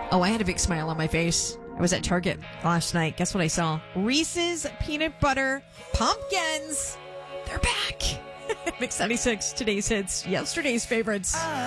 Oh, I had a big smile on my face. I was at Target last night. Guess what I saw? Reese's Peanut Butter Pumpkins. They're back. Mix 96, today's hits, yesterday's favorites.